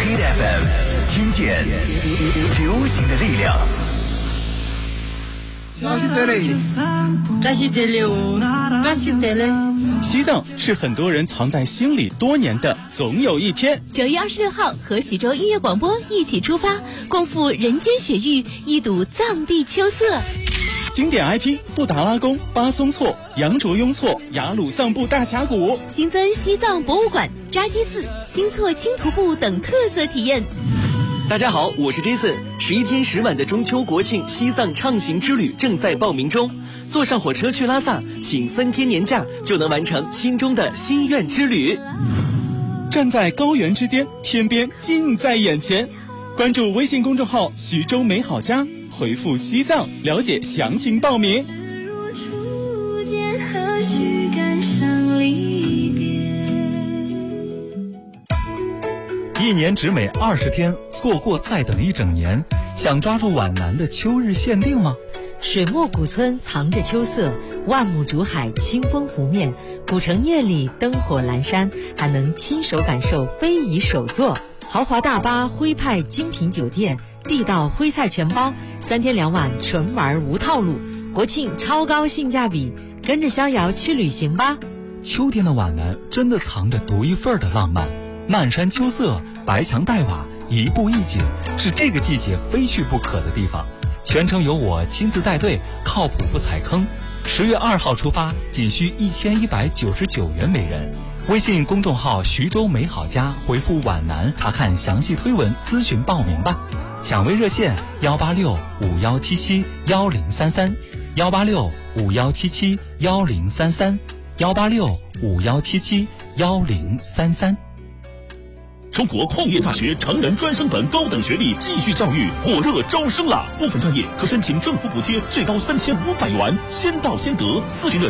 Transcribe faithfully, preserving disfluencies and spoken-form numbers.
Hit F M， 听见流行的力量。 这是这里，这是这里，这是这里。 西藏是很多人藏在心里多年的总有一天。 九月二十六号，和喜洲音乐广播一起出发，共赴人间雪域，一睹藏地秋色。 经典 I P 布达拉宫、巴松措、羊卓雍措、雅鲁藏布大峡谷， 新增西藏博物馆、扎基寺、新措青徒步等特色体验。 大家好，我是 Jason。十一天十晚的中秋国庆西藏畅行之旅正在报名中，坐上火车去拉萨，请三天年假就能完成心中的心愿之旅。 站在高原之巅，天边近在眼前。关注微信公众号徐州美好家，回复西藏了解详情报名。 一年只美二十天，错过再等一整年。想抓住皖南的秋日限定吗？ 水墨古村藏着秋色，万亩竹海清风拂面，古城夜里灯火阑珊，还能亲手感受非遗手作。豪华大巴、徽派精品酒店、地道徽菜全包，三天两晚纯玩无套路，国庆超高性价比，跟着逍遥去旅行吧。 秋天的皖南真的藏着独一份的浪漫，漫山秋色，白墙黛瓦，一步一景，是这个季节非去不可的地方。全程由我亲自带队，靠谱不踩坑。十月二号出发，仅需一千一百九十九元每人。微信公众号徐州美好家回复皖南查看详细推文咨询报名吧。抢位热线幺八六五幺七七幺零三三幺八六五幺七七幺零三三幺八六五幺七七幺零三三。 中国矿业大学成人专升本高等学历继续教育火热招生了，部分专业可申请政府补贴最高三千五百元，先到先得。咨询热